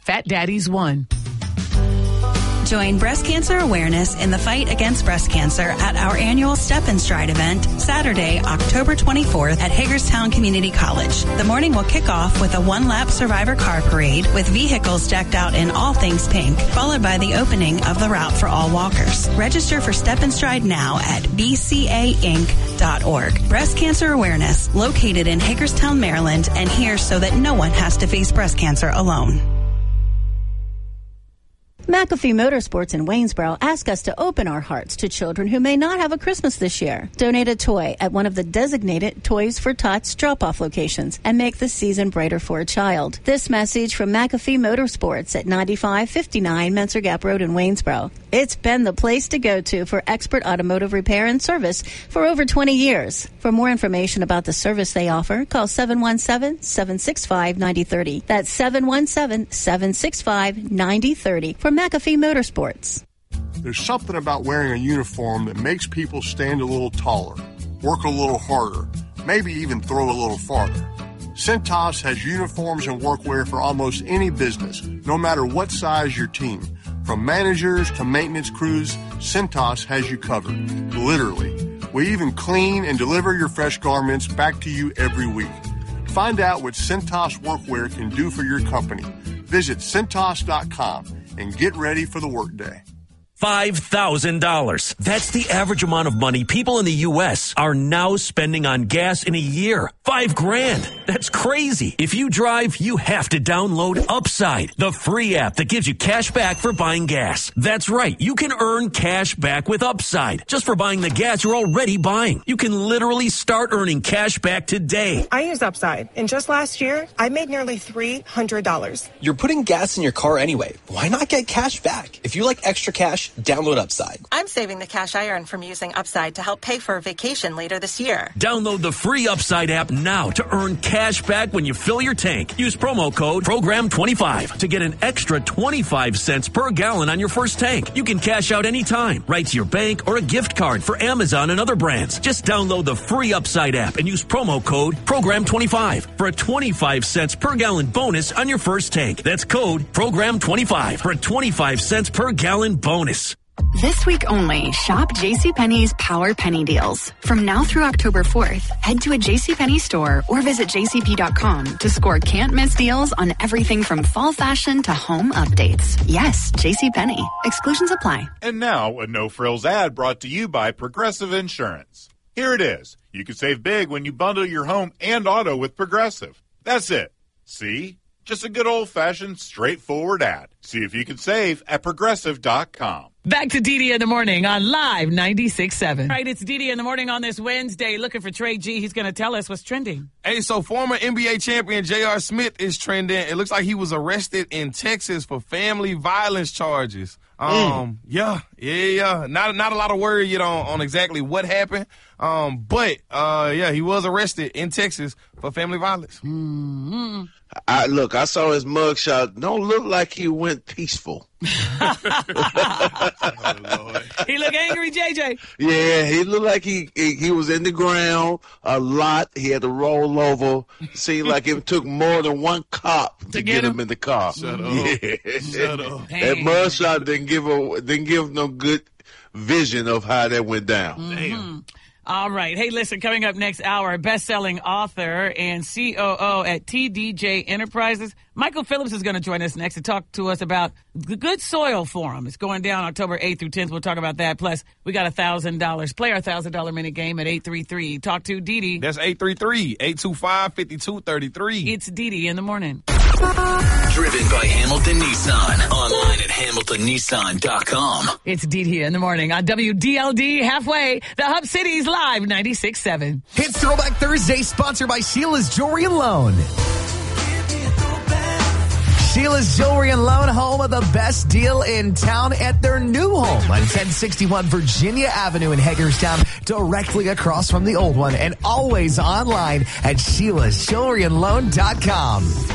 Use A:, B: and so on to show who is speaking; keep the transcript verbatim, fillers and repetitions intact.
A: Fat Daddies one.
B: Join breast cancer awareness in the fight against breast cancer at our annual Step and Stride event, Saturday, October twenty-fourth at Hagerstown Community College. The morning will kick off with a one-lap survivor car parade with vehicles decked out in all things pink, followed by the opening of the route for all walkers. Register for Step and Stride now at b c a inc dot org. Breast cancer awareness, located in Hagerstown, Maryland, and here so that no one has to face breast cancer alone.
C: McAfee Motorsports in Waynesboro ask us to open our hearts to children who may not have a Christmas this year. Donate a toy at one of the designated Toys for Tots drop-off locations and make the season brighter for a child. This message from McAfee Motorsports at ninety-five fifty-nine Menser Gap Road in Waynesboro. It's been the place to go to for expert automotive repair and service for over twenty years. For more information about the service they offer, call seven one seven, seven six five, nine zero three zero. That's seven one seven, seven six five, nine zero three zero for McAfee Motorsports.
D: There's something about wearing a uniform that makes people stand a little taller, work a little harder, maybe even throw a little farther. Cintas has uniforms and workwear for almost any business, no matter what size your team. From managers to maintenance crews, Cintas has you covered, literally. We even clean and deliver your fresh garments back to you every week. Find out what Cintas workwear can do for your company. Visit Cintas dot com and get ready for the workday.
E: five thousand dollars. That's the average amount of money people in the U S are now spending on gas in a year. Five grand. That's crazy. If you drive, you have to download Upside, the free app that gives you cash back for buying gas. That's right. You can earn cash back with Upside just for buying the gas you're already buying. You can literally start earning cash back today.
F: I use Upside, and just last year, I made nearly three hundred dollars.
G: You're putting gas in your car anyway. Why not get cash back? If you like extra cash, download Upside.
F: I'm saving the cash I earn from using Upside to help pay for a vacation later this year.
E: Download the free Upside app now to earn cash back when you fill your tank. Use promo code program twenty-five to get an extra twenty-five cents per gallon on your first tank. You can cash out anytime, right to your bank or a gift card for Amazon and other brands. Just download the free Upside app and use promo code program twenty-five for a twenty-five cents per gallon bonus on your first tank. That's code program twenty-five for a twenty-five cents per gallon bonus.
H: This week only, shop JCPenney's Power Penny Deals. From now through October fourth, head to a JCPenney store or visit j c p dot com to score can't-miss deals on everything from fall fashion to home updates. Yes, JCPenney. Exclusions apply.
I: And now, a no-frills ad brought to you by Progressive Insurance. Here it is. You can save big when you bundle your home and auto with Progressive. That's it. See? Just a good old-fashioned, straightforward ad. See if you can save at progressive dot com.
A: Back to D D in the morning on Live ninety-six point seven. All right, it's D D in the morning on this Wednesday. Looking for Trey G. He's going to tell us what's trending.
J: Hey, so former N B A champion J R. Smith is trending. It looks like he was arrested in Texas for family violence charges. Um, mm. yeah, yeah, yeah. Not not a lot of word yet on, on exactly what happened. Um, but uh, yeah, he was arrested in Texas for family violence.
A: Mm-hmm.
K: I look, I saw his mugshot. Don't look like he went peaceful.
A: Oh, he look angry, J J.
K: Yeah, he looked like he, he he was in the ground a lot. He had to roll over. Seemed like it took more than one cop to, to get, get him? him in the car.
J: Shut up.
K: Yeah.
J: Shut up.
K: That mugshot didn't give a didn't give no good vision of how that went down.
A: Mm-hmm. Damn. All right. Hey, listen, coming up next hour, best-selling author and C O O at T D J Enterprises, Michael Phillips is going to join us next to talk to us about the Good Soil Forum. It's going down October eighth through tenth. We'll talk about that. Plus, we got one thousand dollars. Play our one thousand dollars minute game at eight three three. Talk to Dee Dee.
J: That's eight three three, eight two five, five two three three.
A: It's Dee Dee in the morning.
L: Driven by Hamilton Nissan. Online at hamilton nissan dot com.
A: It's Dee Dee in the morning on W D L D halfway, the Hub City's Live ninety-six point seven.
M: It's Throwback Thursday, sponsored by Sheila's Jewelry and Loan. Sheila's Jewelry and Loan, home of the best deal in town at their new home on ten sixty-one Virginia Avenue in Hagerstown, directly across from the old one, and always online at sheilas jewelry and loan dot com.